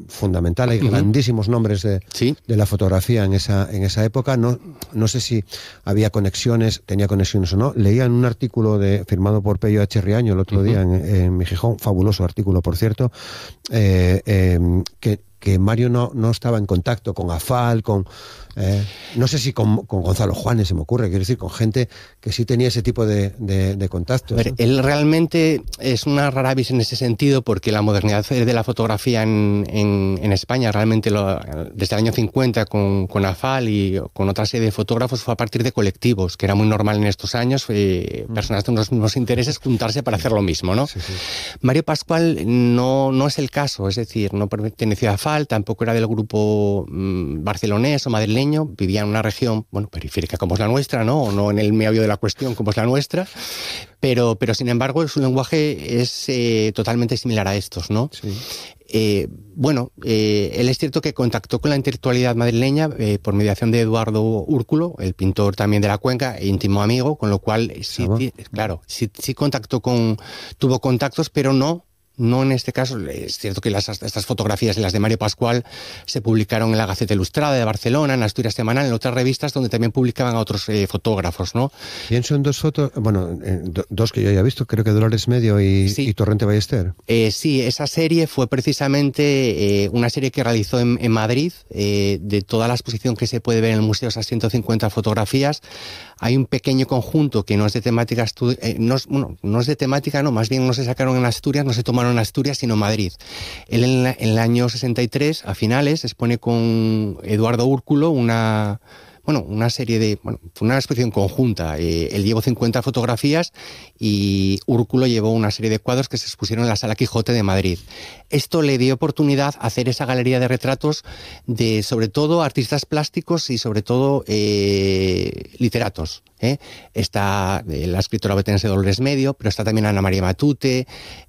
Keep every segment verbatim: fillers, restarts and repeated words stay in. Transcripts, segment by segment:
fundamental. Hay uh-huh. grandísimos nombres de, ¿Sí? de la fotografía en esa, en esa época. No, no sé si había conexiones, tenía conexiones o no. Leía en un artículo de, firmado por Pello H. Riaño el otro uh-huh. día en, en mi Gijón, fabuloso artículo, por cierto, eh, eh, que, que Mario no, no estaba en contacto con Afal, con... Eh, no sé si con, con Gonzalo Juanes se me ocurre, quiero decir, con gente que sí tenía ese tipo de, de, de contactos. A ver, ¿no? Él realmente es una rara avis en ese sentido, porque la modernidad de la fotografía en, en, en España, realmente lo, desde el año cincuenta con, con Afal y con otra serie de fotógrafos, fue a partir de colectivos, que era muy normal en estos años, eh, mm. personas de unos mismos intereses juntarse para hacer lo mismo, ¿no? Sí, sí. Mario Pascual no, no es el caso, es decir, no perteneció a Afal, tampoco era del grupo mmm, barcelonés o madrileño, vivía en una región, bueno, periférica como es la nuestra, ¿no? O no en el meollo de la cuestión como es la nuestra, pero, pero sin embargo su lenguaje es eh, totalmente similar a estos, ¿no? Sí. Eh, bueno, eh, él es cierto que contactó con la intelectualidad madrileña eh, por mediación de Eduardo Úrculo, el pintor también de la Cuenca, e íntimo amigo, con lo cual sí, sí claro, sí, sí contactó con, tuvo contactos, pero no No en este caso. Es cierto que las, estas fotografías, las de Mario Pascual, se publicaron en la Gaceta Ilustrada de Barcelona, en Asturias Semanal, en otras revistas donde también publicaban a otros eh, fotógrafos, ¿no? Pienso en dos fotos, bueno, en do, dos que yo haya visto, creo que Dolores Medio y, sí. y Torrente Ballester. Eh, sí, esa serie fue precisamente eh, una serie que realizó en, en Madrid, eh, de toda la exposición que se puede ver en el museo, esas ciento cincuenta fotografías. Hay un pequeño conjunto que no es de temática, eh, no, es, bueno, no es de temática, no, más bien no se sacaron en Asturias, no se tomaron en Asturias, sino en Madrid. Él en, la, en el año sesenta y tres, a finales, expone con Eduardo Úrculo una, bueno, una serie de, bueno, una exposición conjunta. Eh, él llevó cincuenta fotografías y Úrculo llevó una serie de cuadros que se expusieron en la Sala Quijote de Madrid. Esto le dio oportunidad a hacer esa galería de retratos de, sobre todo, artistas plásticos y, sobre todo, eh, literatos. ¿eh? Está eh, la escritora betense Dolores Medio, pero está también Ana María Matute,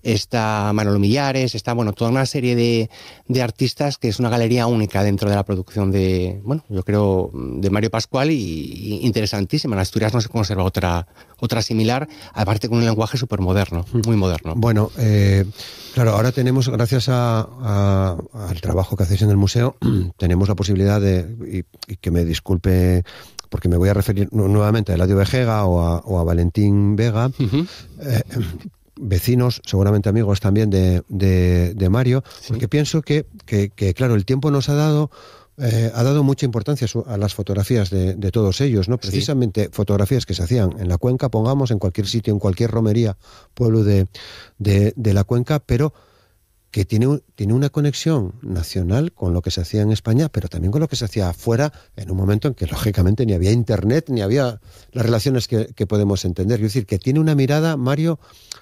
está Manolo Millares, está, bueno, toda una serie de, de artistas que es una galería única dentro de la producción de, bueno, yo creo, de Mario Pascual, y, y interesantísima. En Asturias no se conserva otra, otra similar, aparte con un lenguaje súper moderno, muy moderno. Bueno, eh, claro, ahora tenemos, gracias a, a, al trabajo que hacéis en el museo, tenemos la posibilidad de, y, y que me disculpe, porque me voy a referir nuevamente a Eladio Vejega o a, o a Valentín Vega, uh-huh. eh, vecinos, seguramente amigos también de, de, de Mario, sí. porque pienso que, que, que, claro, el tiempo nos ha dado... Eh, ha dado mucha importancia a las fotografías de, de todos ellos, ¿no? Precisamente sí. fotografías que se hacían en la Cuenca, pongamos, en cualquier sitio, en cualquier romería, pueblo de, de, de la Cuenca, pero que tiene, tiene una conexión nacional con lo que se hacía en España, pero también con lo que se hacía afuera, en un momento en que, lógicamente, ni había internet, ni había las relaciones que, que podemos entender. Es decir, que tiene una mirada, Mario,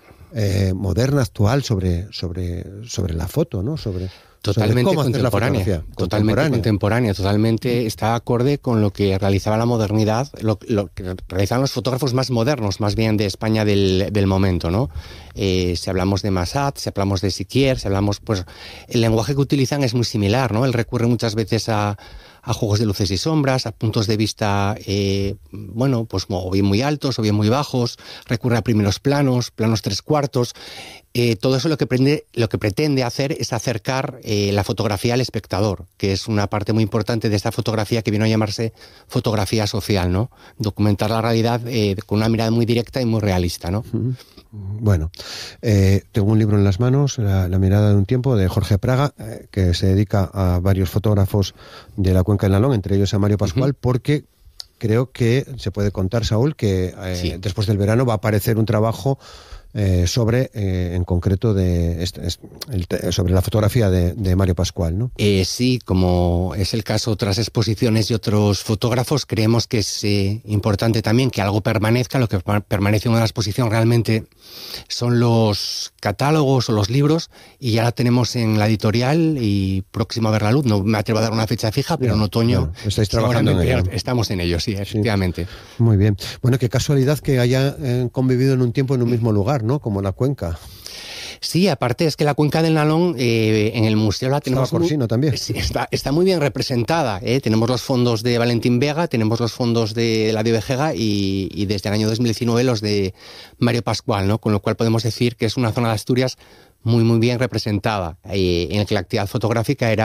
eh, moderna, actual, sobre, sobre, sobre la foto, ¿no? Sobre... Totalmente contemporánea, totalmente contemporánea. contemporánea, totalmente está acorde con lo que realizaba la modernidad, lo, lo que realizaban los fotógrafos más modernos, más bien de España del, del momento, ¿no? Eh, si hablamos de Massat, si hablamos de Siquier, si hablamos, pues, el lenguaje que utilizan es muy similar, ¿no? Él recurre muchas veces a, a juegos de luces y sombras, a puntos de vista, eh, bueno, pues o bien muy altos o bien muy bajos, recurre a primeros planos, planos tres cuartos. Eh, todo eso lo que, prende, lo que pretende hacer es acercar eh, la fotografía al espectador, que es una parte muy importante de esta fotografía que vino a llamarse fotografía social, ¿no? Documentar la realidad eh, con una mirada muy directa y muy realista, ¿no? Bueno, eh, tengo un libro en las manos, la, la mirada de un tiempo, de Jorge Praga, eh, que se dedica a varios fotógrafos de la Cuenca del Nalón, entre ellos a Mario Pascual, uh-huh. porque creo que se puede contar, Saúl, que eh, sí. después del verano va a aparecer un trabajo Eh, sobre, eh, en concreto, de este, el, sobre la fotografía de, de Mario Pascual, ¿no? Eh, sí, como es el caso de otras exposiciones y otros fotógrafos, creemos que es eh, importante también que algo permanezca. Lo que permanece en una exposición realmente son los catálogos o los libros, y ya la tenemos en la editorial y próximo a ver la luz. No me atrevo a dar una fecha fija, pero en otoño bueno, estáis trabajando en ello. Estamos en ello, sí, efectivamente. Sí. Muy bien. Bueno, qué casualidad que haya eh, convivido en un tiempo en un mismo lugar, ¿no? Como la Cuenca. Sí, aparte es que la Cuenca del Nalón eh, en el museo la tenemos... Estaba Corsino muy, también. Sí, está, está muy bien representada. ¿eh? Tenemos los fondos de Valentín Vega, tenemos los fondos de Eladio Vejega y, y desde el año dos mil diecinueve los de Mario Pascual, ¿no? Con lo cual podemos decir que es una zona de Asturias muy, muy bien representada, eh, en la que la actividad fotográfica era